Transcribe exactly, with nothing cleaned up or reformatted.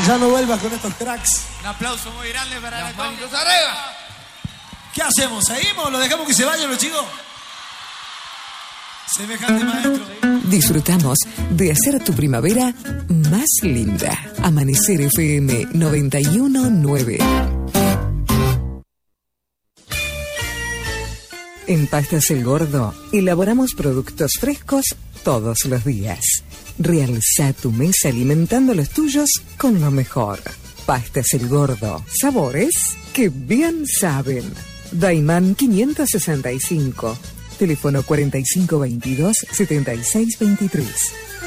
Ya no vuelvas con estos cracks. Un aplauso muy grande para Las la manitos Conga. arriba. ¿Qué hacemos? ¿Seguimos? ¿Lo dejamos que se vayan los chicos? Semejante maestro. Disfrutamos de hacer tu primavera más linda. Amanecer F M noventa y uno punto nueve. En Pastas El Gordo elaboramos productos frescos todos los días. Realza tu mesa alimentando los tuyos con lo mejor. Pastas El Gordo. Sabores que bien saben. Daimán quinientos sesenta y cinco. Teléfono cuarenta y cinco veintidós setenta y seis veintitrés.